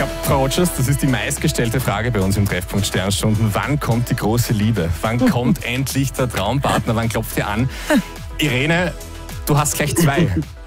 glaube, Frau Rogers, das ist die meistgestellte Frage bei uns im Treffpunkt Sternstunden. Wann kommt die große Liebe? Wann kommt endlich der Traumpartner? Wann klopft ihr an? Irene, du hast gleich 2.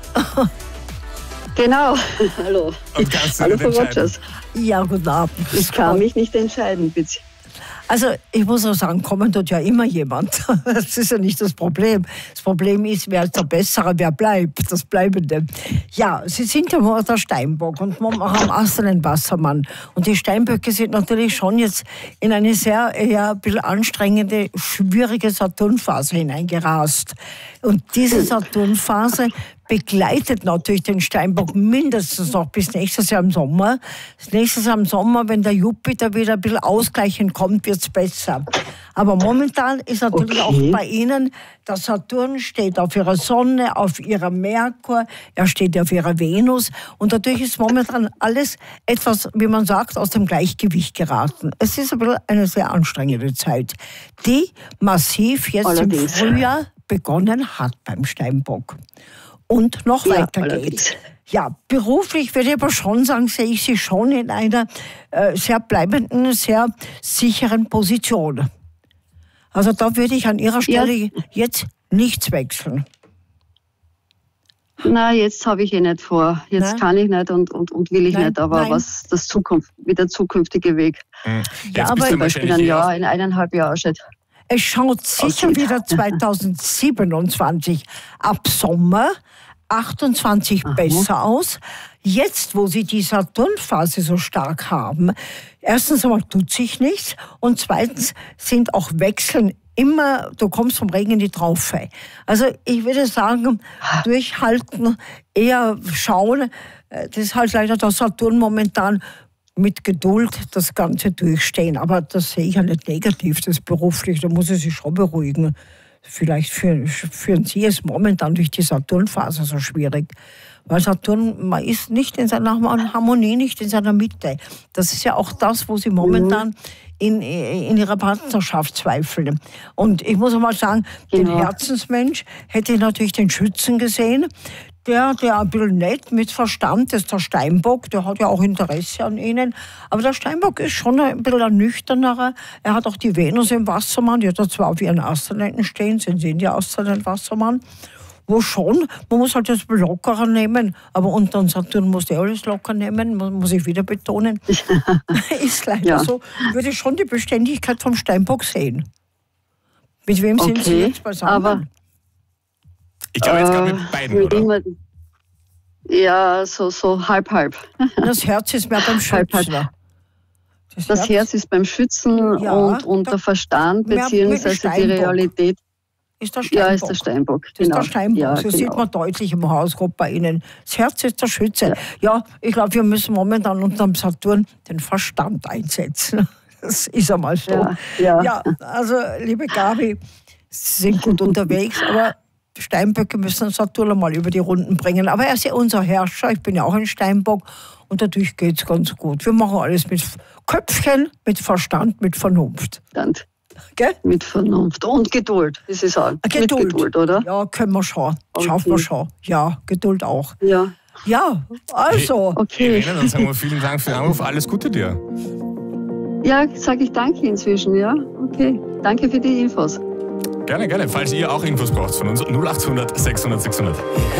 Genau. Hallo. Und kannst du Hallo, nicht Frau entscheiden? Rogers. Ja, guten Abend. Ich kann mich nicht entscheiden, bitte. Also ich muss auch sagen, kommen dort ja immer jemand. Das ist ja nicht das Problem. Das Problem ist, wer ist der Bessere, wer bleibt, das Bleibende. Ja, Sie sind ja mal der Steinbock und wir haben erst einen Wassermann. Und die Steinböcke sind natürlich schon jetzt in eine sehr eher ein bisschen anstrengende, schwierige Saturnphase hineingerast. Und diese Saturnphase begleitet natürlich den Steinbock mindestens noch bis nächstes Jahr im Sommer. Nächstes Jahr im Sommer, wenn der Jupiter wieder ein bisschen ausgleichend kommt, wird es besser. Aber momentan ist natürlich auch bei Ihnen, der Saturn steht auf Ihrer Sonne, auf Ihrer Merkur, er steht auf Ihrer Venus. Und dadurch ist momentan alles etwas, wie man sagt, aus dem Gleichgewicht geraten. Es ist ein bisschen eine sehr anstrengende Zeit, die massiv jetzt Allerdings im Frühjahr begonnen hat beim Steinbock. Und noch weiter geht. Ja, beruflich würde ich aber schon sagen, sehe ich Sie schon in einer sehr bleibenden, sehr sicheren Position. Also da würde ich an Ihrer Stelle jetzt nichts wechseln. Na, jetzt habe ich nicht vor. Jetzt Nein. kann ich nicht und will ich nicht. Aber Nein. was wie der zukünftige Weg? Jetzt aber bist du Zum Beispiel wahrscheinlich ein Jahr, in 1,5 Jahren steht. Es schaut sicher Okay. wieder 2027 ab Sommer 28 besser aus. Jetzt, wo Sie die Saturnphase so stark haben, erstens einmal tut sich nichts und zweitens sind auch Wechseln immer, du kommst vom Regen in die Traufe. Also ich würde sagen, durchhalten, eher schauen, das ist halt leider der Saturn momentan mit Geduld das Ganze durchstehen. Aber das sehe ich ja nicht negativ, das beruflich, da muss ich sich schon beruhigen. Vielleicht führen Sie es momentan durch die Saturnphase so schwierig. Weil Saturn, man ist nicht in seiner Harmonie, nicht in seiner Mitte. Das ist ja auch das, wo Sie momentan in Ihrer Partnerschaft zweifeln. Und ich muss mal sagen, den Herzensmensch hätte ich natürlich den Schützen gesehen. Der ein bisschen nett, mit Verstand, das ist der Steinbock, der hat ja auch Interesse an Ihnen. Aber der Steinbock ist schon ein bisschen ein nüchternerer. Er hat auch die Venus im Wassermann, die hat er zwar auf ihren Aszendenten stehen, sind Sie in die Aszendent Wassermann, wo schon, man muss halt das lockerer nehmen, aber unter den Saturn muss der alles locker nehmen, muss ich wieder betonen. Ist leider so, würde ich schon die Beständigkeit vom Steinbock sehen. Mit wem sind Sie jetzt beisammen? Aber Ich glaube jetzt gerade mit beiden, oder? Ja, so halb. Das Herz ist mehr beim Schützen. Das Herz ist beim Schützen Ja, und der Verstand mehr mit beziehungsweise die Steinbock. Realität. Ist der Steinbock. Ja, ist der Steinbock. Das Genau. ist der Steinbock. Ja, Das genau. sieht man deutlich im Horoskop bei Ihnen. Das Herz ist der Schütze. Ja, ich glaube, wir müssen momentan unter dem Saturn den Verstand einsetzen. Das ist einmal so. Ja. Also, liebe Gabi, Sie sind gut unterwegs, aber Steinböcke müssen Saturn einmal über die Runden bringen. Aber er ist ja unser Herrscher. Ich bin ja auch ein Steinbock. Und dadurch geht es ganz gut. Wir machen alles mit Köpfchen, mit Verstand, mit Vernunft. Gell? Mit Vernunft und Geduld, wie Sie sagen. Geduld. Mit Geduld, oder? Ja, können wir schon. Schaffen wir schon. Ja, Geduld auch. Ja. Ja, also. Okay. Irene, dann sagen wir vielen Dank für den Anruf. Alles Gute dir. Ja, sage ich danke inzwischen, ja. Okay. Danke für die Infos. Gerne, gerne. Falls ihr auch Infos braucht von uns, 0800 600 600.